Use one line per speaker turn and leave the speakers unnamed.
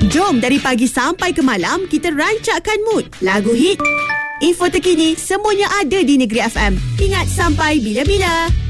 Jom dari pagi sampai ke malam kita rancakkan mood. Lagu hit, info terkini, semuanya ada di Negeri FM. Ingat sampai bila-bila.